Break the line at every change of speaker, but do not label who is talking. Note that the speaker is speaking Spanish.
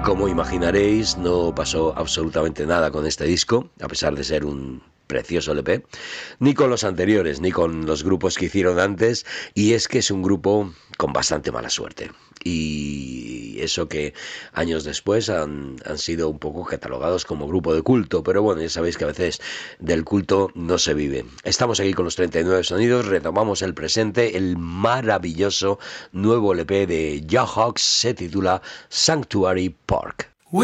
Como imaginaréis, no pasó absolutamente nada con este disco, a pesar de ser un precioso LP, ni con los anteriores, ni con los grupos que hicieron antes, y es que es un grupo con bastante mala suerte. Y eso que años después han sido un poco catalogados como grupo de culto, pero bueno, ya sabéis que a veces del culto no se vive. Estamos aquí con los 39 sonidos, retomamos el presente, el maravilloso nuevo LP de Jawhawks se titula Sanctuary Park.